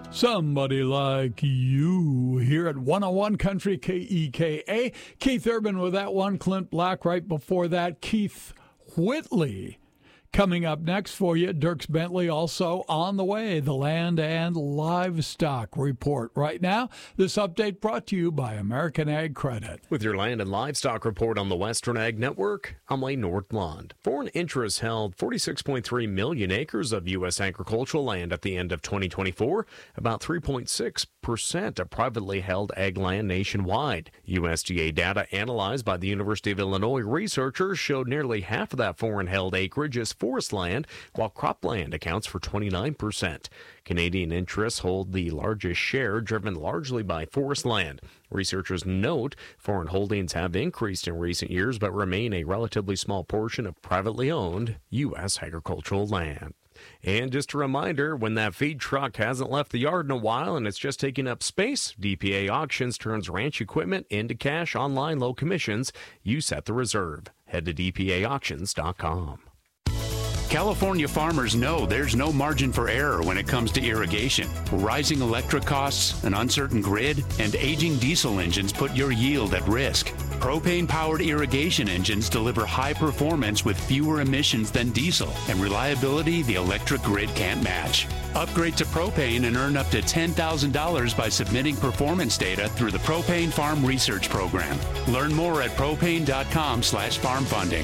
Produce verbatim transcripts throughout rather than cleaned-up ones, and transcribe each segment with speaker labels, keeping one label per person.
Speaker 1: Somebody Like You here at one oh one Country K E K A. Keith Urban with that one. Clint Black right before that. Keith Whitley coming up next for you. Dierks Bentley also on the way. The Land and Livestock Report. Right now, this update brought to you by American Ag Credit.
Speaker 2: With your Land and Livestock Report on the Western Ag Network, I'm Lane Nordlund. Foreign interests held forty-six point three million acres of U S agricultural land at the end of twenty twenty-four, about three point six percent of privately held ag land nationwide. U S D A data analyzed by the University of Illinois researchers showed nearly half of that foreign-held acreage is forest land, while cropland accounts for twenty-nine percent. Canadian interests hold the largest share, driven largely by forest land. Researchers note foreign holdings have increased in recent years, but remain a relatively small portion of privately owned U S agricultural land. And just a reminder, when that feed truck hasn't left the yard in a while and it's just taking up space, D P A Auctions turns ranch equipment into cash, online, low commissions. You set the reserve. Head to D P A auctions dot com.
Speaker 3: California farmers know there's no margin for error when it comes to irrigation. Rising electric costs, an uncertain grid, and aging diesel engines put your yield at risk. Propane-powered irrigation engines deliver high performance with fewer emissions than diesel and reliability the electric grid can't match. Upgrade to propane and earn up to ten thousand dollars by submitting performance data through the Propane Farm Research Program. Learn more at propane dot com slash farm funding.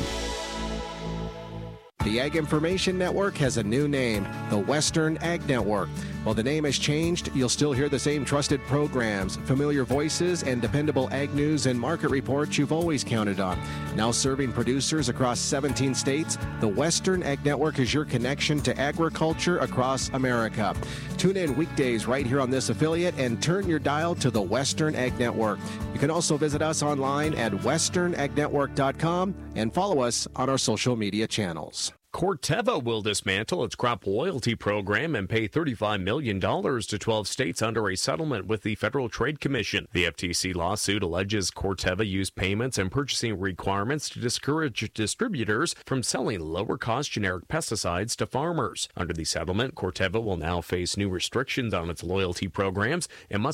Speaker 4: The Ag Information Network has a new name, the Western Ag Network. While the name has changed, you'll still hear the same trusted programs, familiar voices, and dependable ag news and market reports you've always counted on. Now serving producers across seventeen states, the Western Ag Network is your connection to agriculture across America. Tune in weekdays right here on this affiliate and turn your dial to the Western Ag Network. You can also visit us online at western ag network dot com and follow us on our social media channels.
Speaker 2: Corteva will dismantle its crop loyalty program and pay thirty-five million dollars to twelve states under a settlement with the Federal Trade Commission. The F T C lawsuit alleges Corteva used payments and purchasing requirements to discourage distributors from selling lower-cost generic pesticides to farmers. Under the settlement, Corteva will now face new restrictions on its loyalty programs and must